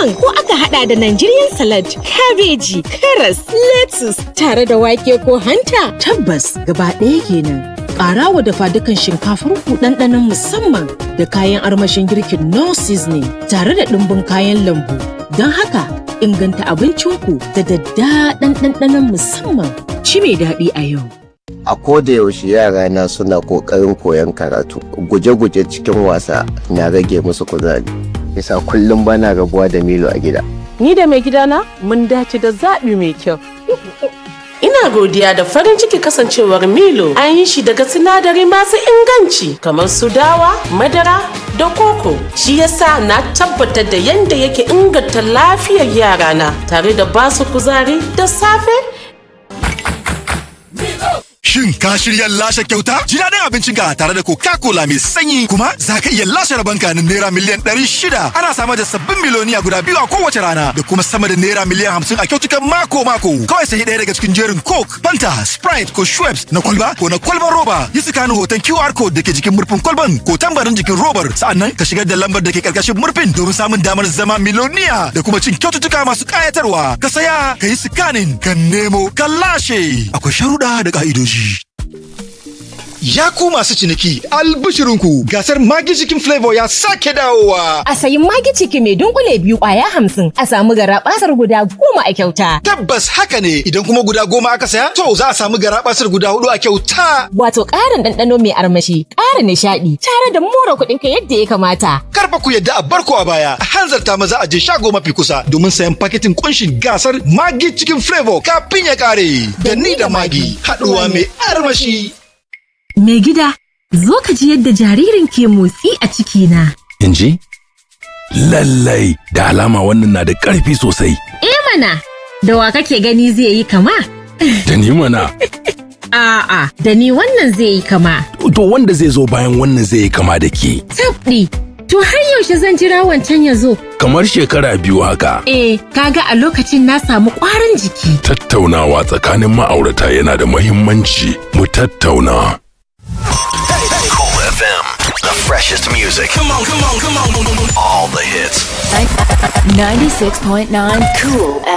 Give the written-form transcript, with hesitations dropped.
musamman ko aka hada da Nigerian salad, kabeji, karas, lettuce tare da wake ko hanta. Tabbas gaba ɗaya kenan. Ƙara wa dafa-dukan shinkafar ku ɗanɗanon musamman da kayan armashin girkin no seasoning tare da ɗumbin kayan lambu. Don haka inganta abincinku da daddaɗan ɗanɗanon musamman. Ci mai daɗi a yau. A koda yaushe yarana suna ƙoƙarin koyon karatu. Guje-guje cikin wasa na rage musu kuzari. Yasa kullum bana rabuwa da Milo a gida. Ni da mai gidana mun dace da zaɓi mai kyau. Ina godiya da farin ciki kasancewar Milo an yi shi daga sinadari masu inganci kamar su dawa, madara da koko. Shi yasa na tabbatar da yadda yake inganta lafiyar yarana tare da basu kuzari da safe. Shin ka shirya lashe kyauta? Ji daɗin abincinka tare da Coca-Cola mai sanyi kuma za ka iya lashe rabanka na naira miliyan 600. Ana samar da sabbin miloniya guda biyu a kowace rana da kuma sama da naira miliyan 50 a kyautukan mako-mako. Kawai sai ɗaya daga cikin jerin Coke, Fanta, Sprite ko Schweppes na kwalba ko na kwalban roba. Yi tsakanin hoton QR code da ke jikin murfin kwalban ko tambarin jikin robar. Sa'annan ka shigar da lambar da ke karkashin murfin domin samun damar zama miloniya da kuma cin kyaututtuka masu ƙayatarwa. Ka saya, ka yi scanning, ka nemo, ka lashe. Akwai sharuɗa da ƙa'idoji. Ya ku masu ciniki, albishirinku gasar Maggi Chicken Flavor ya sake dawowa. A sayi Maggi Chicken mai dunkule 2 ƙwaya 50 a samu garaɓasar guda 10 a kyauta. Tabbas haka ne, idan kuma guda 10 aka saya, to za a samu garaɓasar guda 4 a kyauta. Wato ƙarin ɗanɗano mai armashi, ƙara nishaɗi, tare da more kuɗinka yadda ya kamata. Karfa ku yadda a barko a baya, a hanzarta maza a je shago mafi kusa domin sayan paketin kunshin gasar Maggi Chicken Flavor kafin ya ƙare. Da ni da Maggi, haɗuwa mai armashi. Mai gida, zo ka ji yadda jaririn ke motsi a cikina. In ji? Lallai, da alama wannan na da ƙarfi sosai. Mana, da wa kake gani zai yi kama? Da ni mana. A'a, da ni wannan zai yi kama. To wanda zai zo bayan wannan zai yi kama da ke. Tabɗi, to har yaushe zan jira wancan ya zo? Kamar shekara 2 haka. Kaga a lokacin na samu ƙwarin jiki. Tattaunawa tsakanin ma'aurata yana da muhimmanci. Mu tattauna. The freshest music. Come on. All the hits. 96.9 Cool